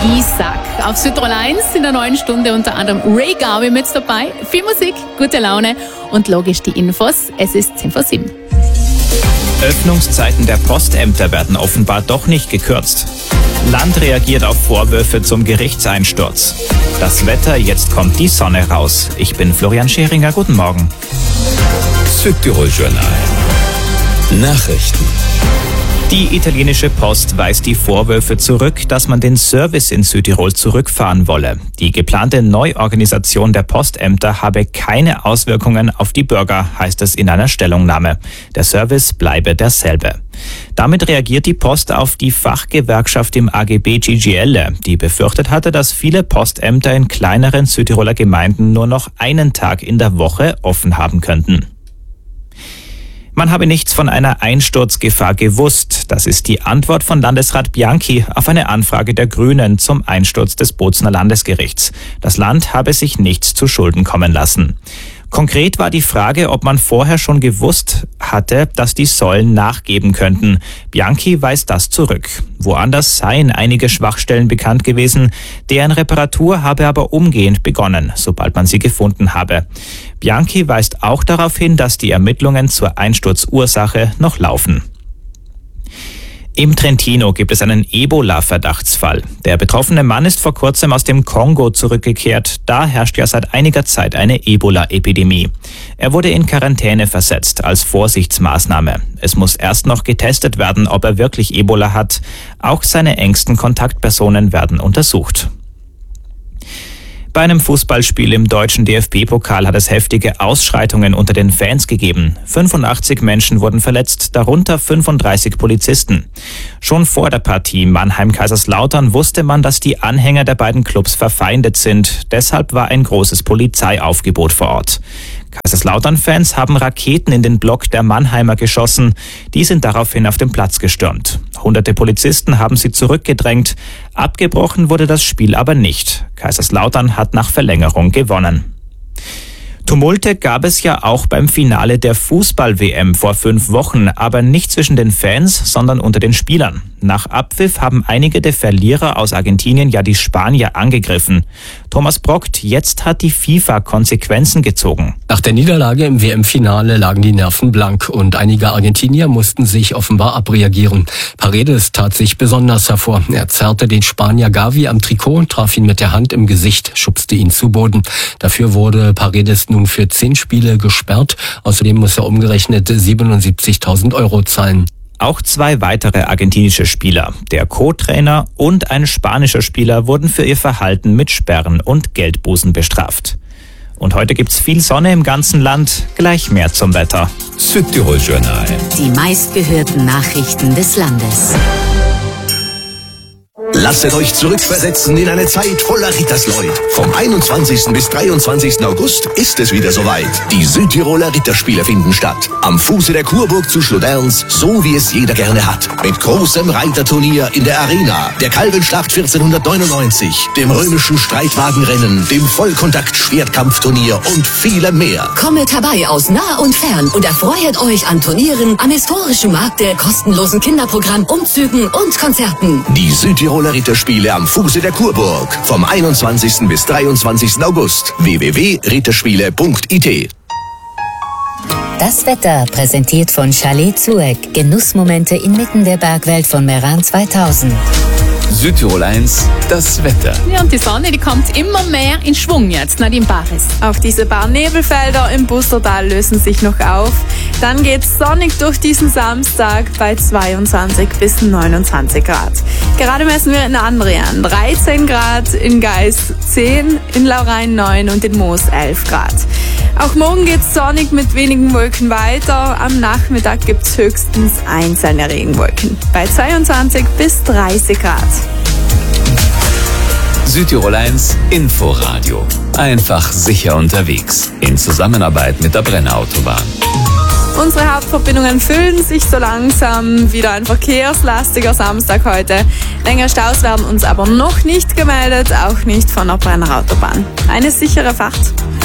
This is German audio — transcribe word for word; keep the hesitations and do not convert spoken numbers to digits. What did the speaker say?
Isaac. Auf Südtirol eins in der neuen Stunde unter anderem Ray Garvey mit dabei. Viel Musik, gute Laune und logisch die Infos. Es ist zehn vor sieben. Öffnungszeiten der Postämter werden offenbar doch nicht gekürzt. Land reagiert auf Vorwürfe zum Gerichtseinsturz. Das Wetter, jetzt kommt die Sonne raus. Ich bin Florian Scheringer, guten Morgen. Südtirol Journal. Nachrichten. Die italienische Post weist die Vorwürfe zurück, dass man den Service in Südtirol zurückfahren wolle. Die geplante Neuorganisation der Postämter habe keine Auswirkungen auf die Bürger, heißt es in einer Stellungnahme. Der Service bleibe derselbe. Damit reagiert die Post auf die Fachgewerkschaft im A G B G G L, die befürchtet hatte, dass viele Postämter in kleineren Südtiroler Gemeinden nur noch einen Tag in der Woche offen haben könnten. Man habe nichts von einer Einsturzgefahr gewusst. Das ist die Antwort von Landesrat Bianchi auf eine Anfrage der Grünen zum Einsturz des Bozner Landesgerichts. Das Land habe sich nichts zu Schulden kommen lassen. Konkret war die Frage, ob man vorher schon gewusst hatte, dass die Säulen nachgeben könnten. Bianchi weist das zurück. Woanders seien einige Schwachstellen bekannt gewesen, deren Reparatur habe aber umgehend begonnen, sobald man sie gefunden habe. Bianchi weist auch darauf hin, dass die Ermittlungen zur Einsturzursache noch laufen. Im Trentino gibt es einen Ebola-Verdachtsfall. Der betroffene Mann ist vor kurzem aus dem Kongo zurückgekehrt. Da herrscht ja seit einiger Zeit eine Ebola-Epidemie. Er wurde in Quarantäne versetzt als Vorsichtsmaßnahme. Es muss erst noch getestet werden, ob er wirklich Ebola hat. Auch seine engsten Kontaktpersonen werden untersucht. Bei einem Fußballspiel im deutschen D F B-Pokal hat es heftige Ausschreitungen unter den Fans gegeben. fünfundachtzig Menschen wurden verletzt, darunter fünfunddreißig Polizisten. Schon vor der Partie Mannheim-Kaiserslautern wusste man, dass die Anhänger der beiden Clubs verfeindet sind. Deshalb war ein großes Polizeiaufgebot vor Ort. Kaiserslautern-Fans haben Raketen in den Block der Mannheimer geschossen. Die sind daraufhin auf den Platz gestürmt. Hunderte Polizisten haben sie zurückgedrängt. Abgebrochen wurde das Spiel aber nicht. Kaiserslautern hat nach Verlängerung gewonnen. Tumulte gab es ja auch beim Finale der Fußball-W M vor fünf Wochen, aber nicht zwischen den Fans, sondern unter den Spielern. Nach Abpfiff haben einige der Verlierer aus Argentinien ja die Spanier angegriffen. Thomas Brockt, jetzt hat die FIFA Konsequenzen gezogen. Nach der Niederlage im W M-Finale lagen die Nerven blank und einige Argentinier mussten sich offenbar abreagieren. Paredes tat sich besonders hervor. Er zerrte den Spanier Gavi am Trikot, traf ihn mit der Hand im Gesicht, schubste ihn zu Boden. Dafür wurde Paredes nun für zehn Spiele gesperrt. Außerdem muss er umgerechnet siebenundsiebzigtausend Euro zahlen. Auch zwei weitere argentinische Spieler, der Co-Trainer und ein spanischer Spieler, wurden für ihr Verhalten mit Sperren und Geldbußen bestraft. Und heute gibt's viel Sonne im ganzen Land, gleich mehr zum Wetter. Südtirol Journal. Die meistgehörten Nachrichten des Landes. Lasset euch zurückversetzen in eine Zeit voller Rittersleut. Vom einundzwanzigsten bis dreiundzwanzigsten August ist es wieder soweit. Die Südtiroler Ritterspiele finden statt. Am Fuße der Kurburg zu Schloderns, so wie es jeder gerne hat. Mit großem Reiterturnier in der Arena, der Kalbenschlacht vierzehnhundertneunundneunzig, dem römischen Streitwagenrennen, dem Vollkontakt-Schwertkampfturnier und vielem mehr. Kommet herbei aus nah und fern und erfreut euch an Turnieren, am historischen Markte, kostenlosen Kinderprogramm, Umzügen und Konzerten. Die Südtiroler Ritterspiele am Fuße der Kurburg. Vom einundzwanzigsten bis dreiundzwanzigsten August. w w w punkt ritterspiele punkt i t. Das Wetter präsentiert von Chalet Zueck. Genussmomente inmitten der Bergwelt von Meran zweitausend. Südtirol eins, das Wetter. Ja, und die Sonne, die kommt immer mehr in Schwung jetzt, Nadine Baris. Auch diese paar Nebelfelder im Bustertal lösen sich noch auf. Dann geht's sonnig durch diesen Samstag bei zweiundzwanzig bis neunundzwanzig Grad. Gerade messen wir in Andrian dreizehn Grad, in Geis zehn, in Laurein neun und in Moos elf Grad. Auch morgen geht's sonnig mit wenigen Wolken weiter. Am Nachmittag gibt's höchstens einzelne Regenwolken bei zweiundzwanzig bis dreißig Grad. Südtirol eins Inforadio. Einfach sicher unterwegs. In Zusammenarbeit mit der Brenner Autobahn. Unsere Hauptverbindungen füllen sich so langsam. Wieder ein verkehrslastiger Samstag heute. Längere Staus werden uns aber noch nicht gemeldet, auch nicht von der Brenner Autobahn. Eine sichere Fahrt.